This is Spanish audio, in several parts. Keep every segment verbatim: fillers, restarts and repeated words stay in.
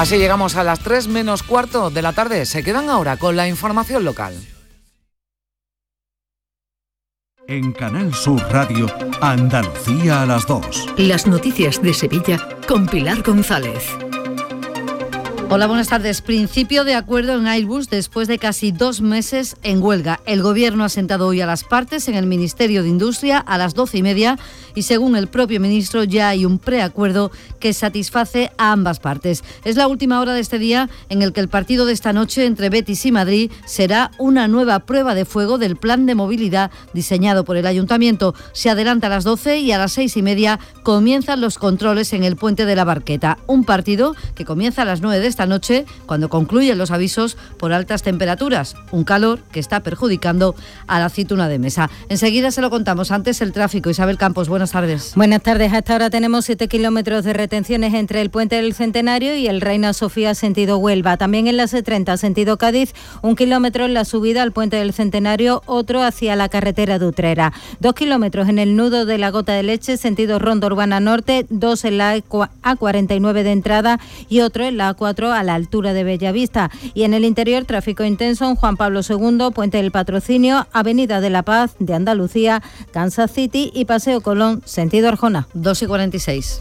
Así llegamos a las tres menos cuarto de la tarde. Se quedan ahora con la información local. En Canal Sur Radio, Andalucía a las dos. Las noticias de Sevilla con Pilar González. Hola, buenas tardes. Principio de acuerdo en Airbus después de casi dos meses en huelga. El Gobierno ha sentado hoy a las partes en el Ministerio de Industria a las doce y media y según el propio ministro ya hay un preacuerdo que satisface a ambas partes. Es la última hora de este día en el que el partido de esta noche entre Betis y Madrid será una nueva prueba de fuego del plan de movilidad diseñado por el Ayuntamiento. Se adelanta a las doce y a las seis y media comienzan los controles en el puente de la Barqueta. Un partido que comienza a las nueve de esta noche cuando concluyen los avisos por altas temperaturas, un calor que está perjudicando a la aceituna de mesa. Enseguida se lo contamos. Antes el tráfico. Isabel Campos, buenas tardes. Buenas tardes. Hasta ahora tenemos siete kilómetros de retenciones entre el puente del Centenario y el Reina Sofía sentido Huelva. También en la C treinta sentido Cádiz, un kilómetro en la subida al puente del Centenario, otro hacia la carretera de Utrera. Dos kilómetros en el nudo de la Gota de Leche sentido Ronda Urbana Norte, dos en la A cuarenta y nueve de entrada y otro en la A cuatro a la altura de Bellavista. Y en el interior, tráfico intenso en Juan Pablo segundo, Puente del Patrocinio, Avenida de la Paz de Andalucía, Kansas City y Paseo Colón, sentido Arjona. dos y cuarenta y seis.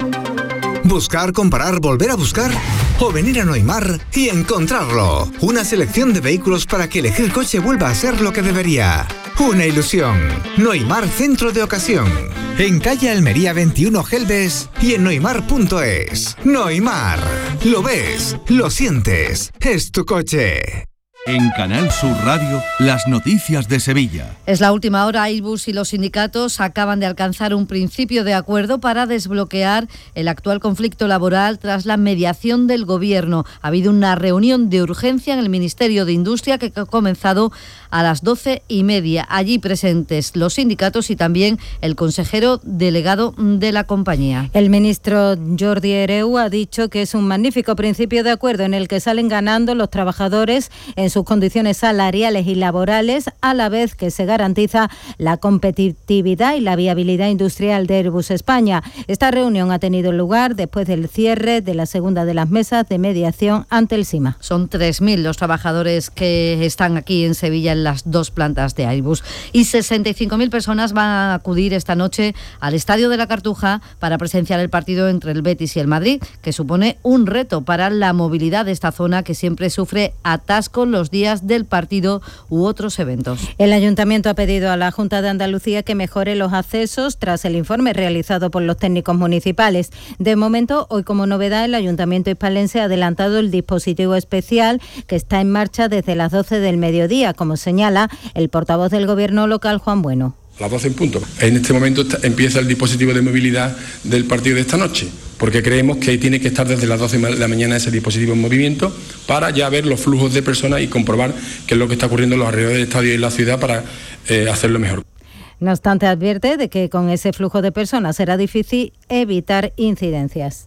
Buscar, comparar, volver a buscar o venir a Noimar y encontrarlo. Una selección de vehículos para que elegir coche vuelva a ser lo que debería. Una ilusión. Noimar Centro de Ocasión. En calle Almería veintiuno Gelbes y en noimar punto es. Noimar. Lo ves, lo sientes. Es tu coche. En Canal Sur Radio, las noticias de Sevilla. Es la última hora. Airbus y los sindicatos acaban de alcanzar un principio de acuerdo para desbloquear el actual conflicto laboral tras la mediación del Gobierno. Ha habido una reunión de urgencia en el Ministerio de Industria que ha comenzado a las doce y media. Allí presentes los sindicatos y también el consejero delegado de la compañía. El ministro Jordi Hereu ha dicho que es un magnífico principio de acuerdo en el que salen ganando los trabajadores en sus condiciones salariales y laborales, a la vez que se garantiza la competitividad y la viabilidad industrial de Airbus España. Esta reunión ha tenido lugar después del cierre de la segunda de las mesas de mediación ante el SIMA. Son tres mil los trabajadores que están aquí en Sevilla en las dos plantas de Airbus y sesenta y cinco mil personas van a acudir esta noche al Estadio de la Cartuja para presenciar el partido entre el Betis y el Madrid, que supone un reto para la movilidad de esta zona que siempre sufre atascos los días del partido u otros eventos. El Ayuntamiento ha pedido a la Junta de Andalucía que mejore los accesos tras el informe realizado por los técnicos municipales. De momento, hoy como novedad, el Ayuntamiento hispalense ha adelantado el dispositivo especial que está en marcha desde las doce del mediodía, como señala el portavoz del Gobierno local, Juan Bueno. A las doce en punto. En este momento está, empieza el dispositivo de movilidad del partido de esta noche, porque creemos que tiene que estar desde las doce de la mañana ese dispositivo en movimiento para ya ver los flujos de personas y comprobar qué es lo que está ocurriendo en los alrededores del estadio y en la ciudad para eh, hacerlo mejor. No obstante, advierte de que con ese flujo de personas será difícil evitar incidencias.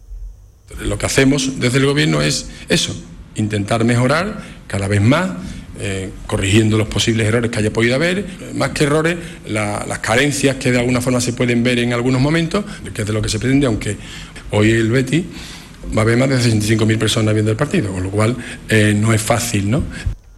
Lo que hacemos desde el Gobierno es eso, intentar mejorar cada vez más, Eh, corrigiendo los posibles errores que haya podido haber, más que errores, la, las carencias que de alguna forma se pueden ver en algunos momentos, que es de lo que se pretende, aunque hoy el Betis va a haber más de sesenta y cinco mil personas viendo el partido, con lo cual eh, no es fácil, ¿no?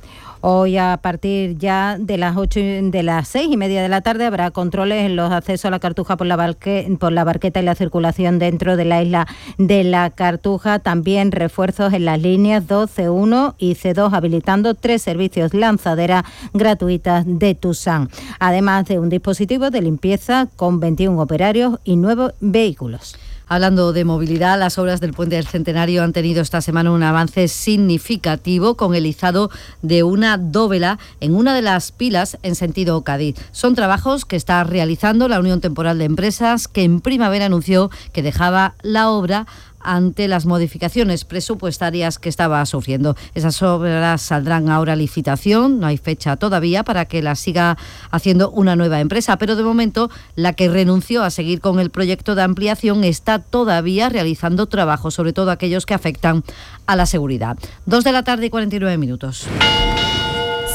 Hoy a partir ya de las ocho de las seis y media de la tarde habrá controles en los accesos a la Cartuja por la, barque, por la Barqueta y la circulación dentro de la isla de la Cartuja. También refuerzos en las líneas dos, C uno y C dos, habilitando tres servicios lanzaderas gratuitas de Tusán. Además de un dispositivo de limpieza con veintiún operarios y nueve vehículos. Hablando de movilidad, las obras del Puente del Centenario han tenido esta semana un avance significativo con el izado de una dóvela en una de las pilas en sentido Cádiz. Son trabajos que está realizando la Unión Temporal de Empresas, que en primavera anunció que dejaba la obra ante las modificaciones presupuestarias que estaba sufriendo. Esas obras saldrán ahora a licitación, no hay fecha todavía para que las siga haciendo una nueva empresa, pero de momento la que renunció a seguir con el proyecto de ampliación está todavía realizando trabajos, sobre todo aquellos que afectan a la seguridad. Dos de la tarde y cuarenta y nueve minutos.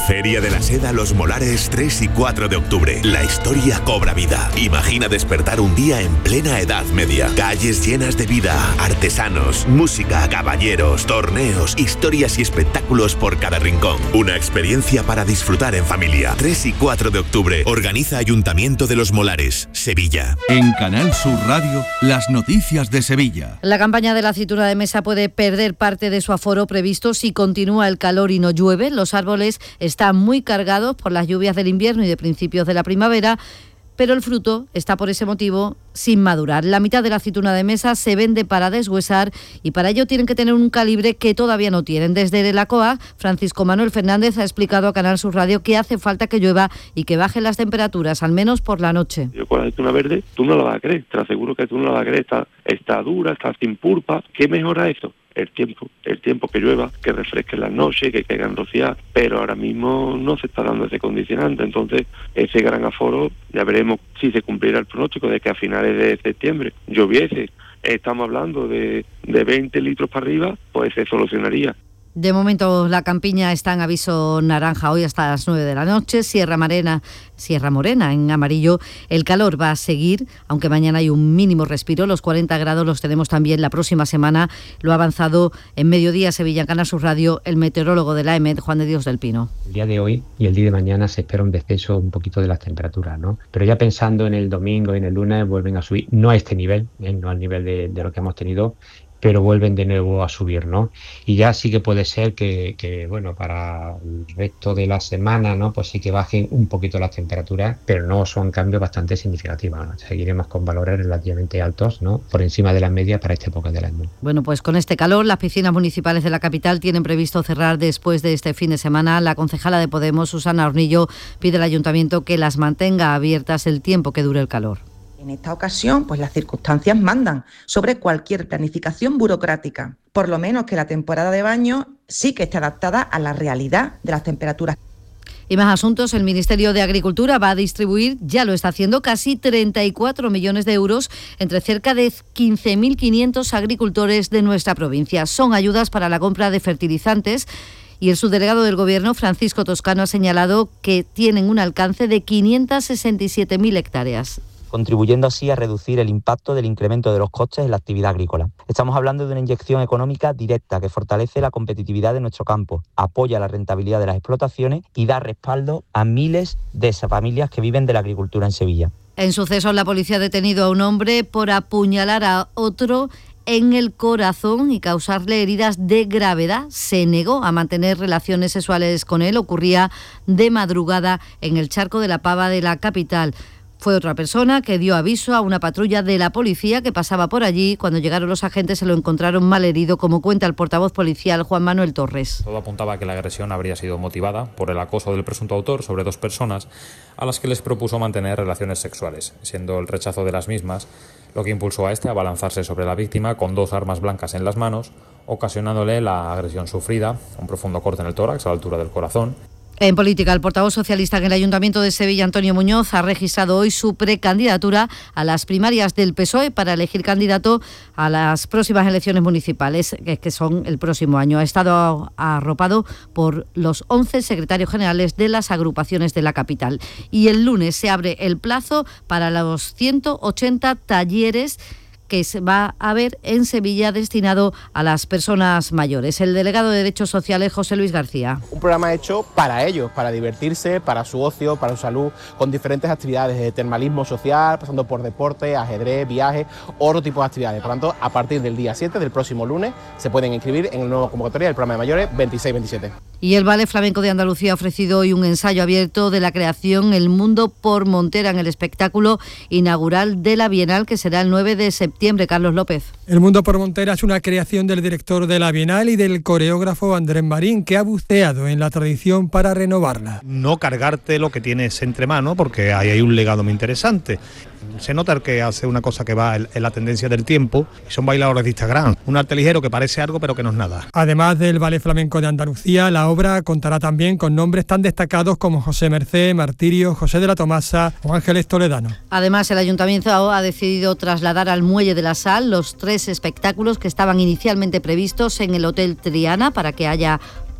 Feria de la Seda Los Molares tres y cuatro de octubre. La historia cobra vida. Imagina despertar un día en plena Edad Media. Calles llenas de vida, artesanos, música, caballeros, torneos, historias y espectáculos por cada rincón. Una experiencia para disfrutar en familia. tres y cuatro de octubre. Organiza Ayuntamiento de Los Molares, Sevilla. En Canal Sur Radio, las noticias de Sevilla. La campaña de la aceituna de mesa puede perder parte de su aforo previsto si continúa el calor y no llueve. Los árboles están muy cargados por las lluvias del invierno y de principios de la primavera, pero el fruto está por ese motivo sin madurar. La mitad de la aceituna de mesa se vende para deshuesar y para ello tienen que tener un calibre que todavía no tienen. Desde la C O A, Francisco Manuel Fernández ha explicado a Canal Sur Radio que hace falta que llueva y que bajen las temperaturas, al menos por la noche. Yo con la aceituna verde, tú no la vas a creer, te aseguro que tú no la vas a creer, está, está dura, está sin pulpa. ¿Qué mejora eso? El tiempo, el tiempo que llueva, que refresque las noches, que caigan rociadas, pero ahora mismo no se está dando ese condicionante, entonces ese gran aforo ya veremos si se cumplirá el pronóstico de que a finales de septiembre lloviese. Estamos hablando de, de veinte litros para arriba, pues se solucionaría. De momento la campiña está en aviso naranja hoy hasta las nueve de la noche, Sierra Morena, Sierra Morena en amarillo. El calor va a seguir, aunque mañana hay un mínimo respiro, los cuarenta grados los tenemos también la próxima semana. Lo ha avanzado en Mediodía Sevilla, en Canal Sur Radio, el meteorólogo de la E M E D, Juan de Dios del Pino. El día de hoy y el día de mañana se espera un descenso un poquito de las temperaturas, ¿no? Pero ya pensando en el domingo y en el lunes vuelven a subir, no a este nivel, ¿eh? no al nivel de, de lo que hemos tenido, pero vuelven de nuevo a subir, ¿no? Y ya sí que puede ser que, que, bueno, para el resto de la semana, ¿no? Pues sí que bajen un poquito las temperaturas, pero no son cambios bastante significativos, ¿no? Seguiremos con valores relativamente altos, ¿no? Por encima de la media para esta época del año. Bueno, pues con este calor, las piscinas municipales de la capital tienen previsto cerrar después de este fin de semana. La concejala de Podemos, Susana Hornillo, pide al ayuntamiento que las mantenga abiertas el tiempo que dure el calor. En esta ocasión, pues las circunstancias mandan sobre cualquier planificación burocrática. Por lo menos que la temporada de baño sí que esté adaptada a la realidad de las temperaturas. Y más asuntos, el Ministerio de Agricultura va a distribuir, ya lo está haciendo, casi treinta y cuatro millones de euros entre cerca de quince mil quinientos agricultores de nuestra provincia. Son ayudas para la compra de fertilizantes. Y el subdelegado del Gobierno, Francisco Toscano, ha señalado que tienen un alcance de quinientas sesenta y siete mil hectáreas. Contribuyendo así a reducir el impacto del incremento de los costes en la actividad agrícola. Estamos hablando de una inyección económica directa que fortalece la competitividad de nuestro campo, apoya la rentabilidad de las explotaciones y da respaldo a miles de esas familias que viven de la agricultura en Sevilla. En sucesos, la policía ha detenido a un hombre por apuñalar a otro en el corazón y causarle heridas de gravedad. Se negó a mantener relaciones sexuales con él. Ocurría de madrugada en el Charco de la Pava de la capital. Fue otra persona que dio aviso a una patrulla de la policía que pasaba por allí. Cuando llegaron los agentes se lo encontraron malherido, como cuenta el portavoz policial Juan Manuel Torres. Todo apuntaba a que la agresión habría sido motivada por el acoso del presunto autor sobre dos personas a las que les propuso mantener relaciones sexuales, siendo el rechazo de las mismas lo que impulsó a este a balanzarse sobre la víctima con dos armas blancas en las manos, ocasionándole la agresión sufrida, un profundo corte en el tórax a la altura del corazón. En política, el portavoz socialista en el Ayuntamiento de Sevilla, Antonio Muñoz, ha registrado hoy su precandidatura a las primarias del P S O E para elegir candidato a las próximas elecciones municipales, que son el próximo año. Ha estado arropado por los once secretarios generales de las agrupaciones de la capital. Y el lunes se abre el plazo para los ciento ochenta talleres que se va a haber en Sevilla destinado a las personas mayores. El delegado de Derechos Sociales, José Luis García. Un programa hecho para ellos, para divertirse, para su ocio, para su salud, con diferentes actividades de termalismo social, pasando por deporte, ajedrez, viajes, otro tipo de actividades. Por tanto, a partir del día siete, del próximo lunes, se pueden inscribir en el nuevo convocatoria del programa de mayores veintiséis veintisiete. Y el Ballet Flamenco de Andalucía ha ofrecido hoy un ensayo abierto de la creación El Mundo por Montera en el espectáculo inaugural de la Bienal, que será el nueve de septiembre. Carlos López. El Mundo por Montera es una creación del director de la Bienal y del coreógrafo Andrés Marín, que ha buceado en la tradición para renovarla. No cargarte lo que tienes entre manos, porque ahí hay un legado muy interesante. Se nota que hace una cosa que va en la tendencia del tiempo, y son bailadores de Instagram. Un arte ligero que parece algo pero que no es nada. Además del Ballet Flamenco de Andalucía, la obra contará también con nombres tan destacados como José Mercé, Martirio, José de la Tomasa o Ángeles Toledano. Además, el Ayuntamiento ha decidido trasladar al Muelle de la Sal los tres espectáculos que estaban inicialmente previstos en el Hotel Triana para que haya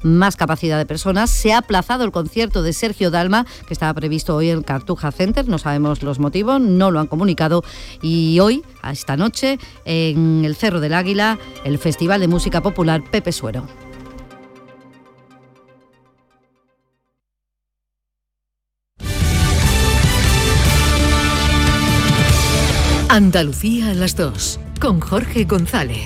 más capacidad de personas. Se ha aplazado el concierto de Sergio Dalma, que estaba previsto hoy en el Cartuja Center, no sabemos los motivos, no lo han comunicado, y hoy, a esta noche, en el Cerro del Águila, el Festival de Música Popular Pepe Suero. Andalucía a las dos, con Jorge González.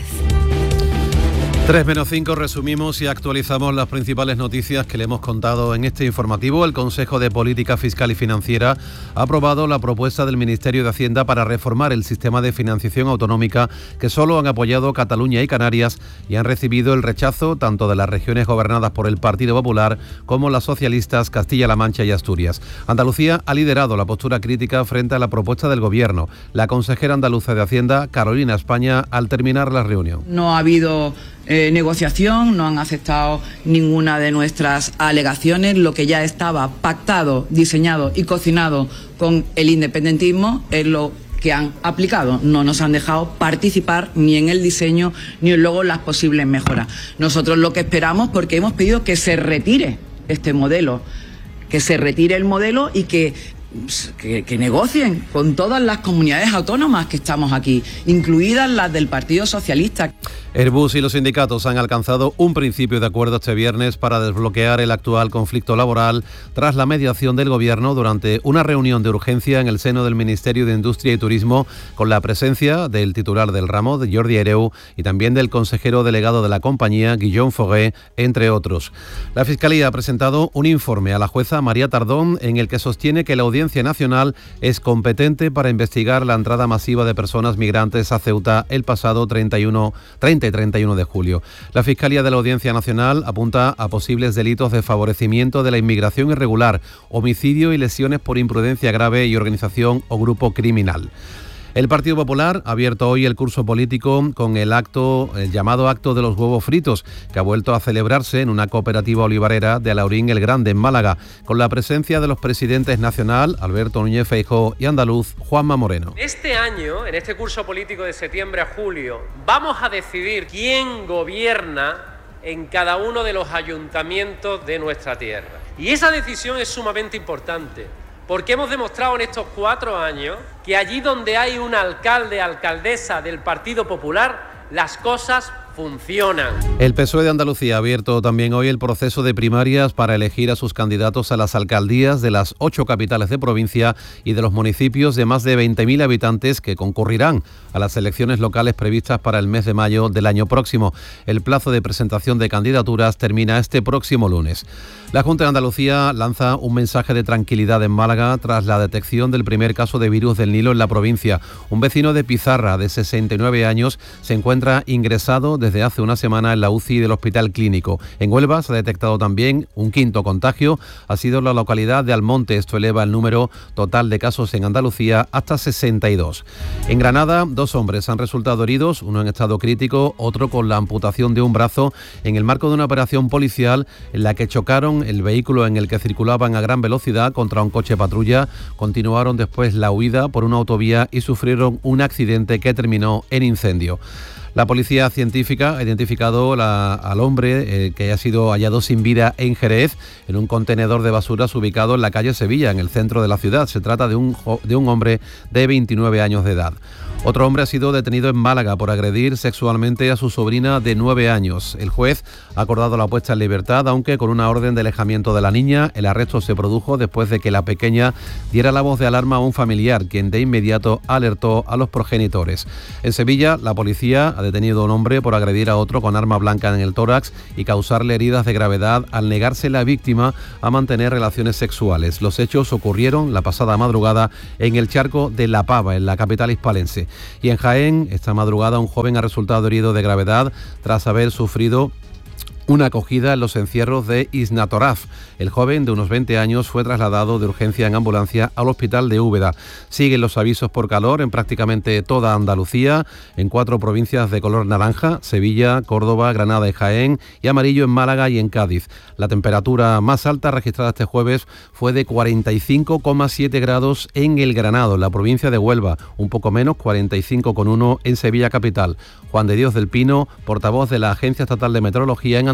tres menos cinco, resumimos y actualizamos las principales noticias que le hemos contado en este informativo. El Consejo de Política Fiscal y Financiera ha aprobado la propuesta del Ministerio de Hacienda para reformar el sistema de financiación autonómica que solo han apoyado Cataluña y Canarias y han recibido el rechazo tanto de las regiones gobernadas por el Partido Popular como las socialistas Castilla-La Mancha y Asturias. Andalucía ha liderado la postura crítica frente a la propuesta del Gobierno. La consejera andaluza de Hacienda, Carolina España, al terminar la reunión. No ha habido Eh, negociación, no han aceptado ninguna de nuestras alegaciones. Lo que ya estaba pactado, diseñado y cocinado con el independentismo es lo que han aplicado. No nos han dejado participar ni en el diseño ni en luego las posibles mejoras. Nosotros lo que esperamos, porque hemos pedido que se retire este modelo, que se retire el modelo y que Que, que negocien con todas las comunidades autónomas que estamos aquí, incluidas las del Partido Socialista. Airbus y los sindicatos han alcanzado un principio de acuerdo este viernes para desbloquear el actual conflicto laboral tras la mediación del Gobierno durante una reunión de urgencia en el seno del Ministerio de Industria y Turismo, con la presencia del titular del ramo, de Jordi Hereu, y también del consejero delegado de la compañía, Guillaume Foguet, entre otros. La Fiscalía ha presentado un informe a la jueza María Tardón en el que sostiene que la Audiencia Nacional es competente para investigar la entrada masiva de personas migrantes a Ceuta el pasado treinta y uno, treinta y treinta y uno de julio. La Fiscalía de la Audiencia Nacional apunta a posibles delitos de favorecimiento de la inmigración irregular, homicidio y lesiones por imprudencia grave y organización o grupo criminal. El Partido Popular ha abierto hoy el curso político con el acto, el llamado acto de los huevos fritos, que ha vuelto a celebrarse en una cooperativa olivarera de Alaurín el Grande, en Málaga, con la presencia de los presidentes nacional, Alberto Núñez Feijóo, y andaluz, Juanma Moreno. Este año, en este curso político de septiembre a julio, vamos a decidir quién gobierna en cada uno de los ayuntamientos de nuestra tierra. Y esa decisión es sumamente importante, porque hemos demostrado en estos cuatro años que allí donde hay un alcalde, alcaldesa del Partido Popular, las cosas funcionan. El P S O E de Andalucía ha abierto también hoy el proceso de primarias para elegir a sus candidatos a las alcaldías de las ocho capitales de provincia y de los municipios de más de veinte mil habitantes que concurrirán a las elecciones locales previstas para el mes de mayo del año próximo. El plazo de presentación de candidaturas termina este próximo lunes. La Junta de Andalucía lanza un mensaje de tranquilidad en Málaga tras la detección del primer caso de virus del Nilo en la provincia. Un vecino de Pizarra, de sesenta y nueve años, se encuentra ingresado desde hace una semana en la U C I del Hospital Clínico. En Huelva se ha detectado también un quinto contagio. Ha sido la localidad de Almonte. Esto eleva el número total de casos en Andalucía hasta sesenta y dos. En Granada, dos hombres han resultado heridos, uno en estado crítico, otro con la amputación de un brazo, en el marco de una operación policial en la que chocaron el vehículo en el que circulaban a gran velocidad contra un coche patrulla. Continuaron después la huida por una autovía y sufrieron un accidente que terminó en incendio. La policía científica ha identificado la, al hombre eh, que ha sido hallado sin vida en Jerez, en un contenedor de basuras ubicado en la calle Sevilla, en el centro de la ciudad. Se trata de un, de un hombre de veintinueve años de edad. Otro hombre ha sido detenido en Málaga por agredir sexualmente a su sobrina de nueve años. El juez ha acordado la puesta en libertad, aunque con una orden de alejamiento de la niña. El arresto se produjo después de que la pequeña diera la voz de alarma a un familiar, quien de inmediato alertó a los progenitores. En Sevilla, la policía ha detenido a un hombre por agredir a otro con arma blanca en el tórax y causarle heridas de gravedad al negarse la víctima a mantener relaciones sexuales. Los hechos ocurrieron la pasada madrugada en el charco de La Pava, en la capital hispalense. Y en Jaén, esta madrugada, un joven ha resultado herido de gravedad tras haber sufrido una acogida en los encierros de Isnatoraf. El joven de unos veinte años fue trasladado de urgencia en ambulancia al hospital de Úbeda. Siguen los avisos por calor en prácticamente toda Andalucía, en cuatro provincias de color naranja: Sevilla, Córdoba, Granada y Jaén, y amarillo en Málaga y en Cádiz. La temperatura más alta registrada este jueves fue de cuarenta y cinco coma siete grados en El Granado, en la provincia de Huelva, un poco menos, cuarenta y cinco coma uno en Sevilla capital. Juan de Dios del Pino, portavoz de la Agencia Estatal de Meteorología en Andalucía,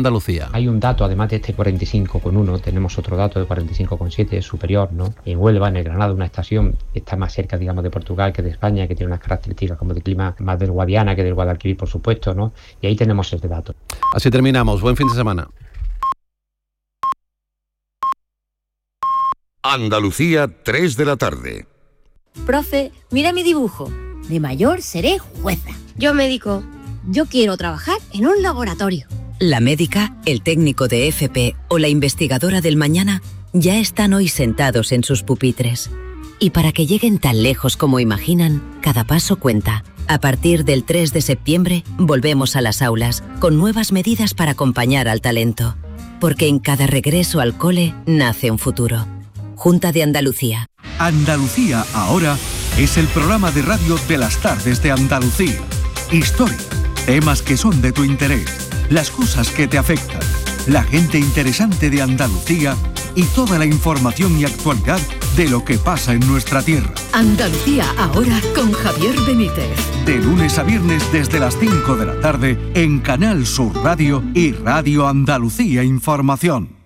Andalucía. Hay un dato, además de este cuarenta y cinco coma uno, tenemos otro dato de cuarenta y cinco coma siete, superior, ¿no? En Huelva, en el Granada, una estación está más cerca, digamos, de Portugal que de España, que tiene unas características como de clima más del Guadiana que del Guadalquivir, por supuesto, ¿no? Y ahí tenemos este dato. Así terminamos. Buen fin de semana. Andalucía, tres de la tarde. Profe, mira mi dibujo. De mayor seré jueza. Yo médico. Yo quiero trabajar en un laboratorio. La médica, el técnico de F P o la investigadora del mañana ya están hoy sentados en sus pupitres. Y para que lleguen tan lejos como imaginan, cada paso cuenta. A partir del tres de septiembre, volvemos a las aulas, con nuevas medidas para acompañar al talento. Porque en cada regreso al cole nace un futuro. Junta de Andalucía. Andalucía ahora es el programa de radio de las tardes de Andalucía. Historia, temas que son de tu interés, las cosas que te afectan, la gente interesante de Andalucía y toda la información y actualidad de lo que pasa en nuestra tierra. Andalucía ahora con Javier Benítez. De lunes a viernes desde las cinco de la tarde en Canal Sur Radio y Radio Andalucía Información.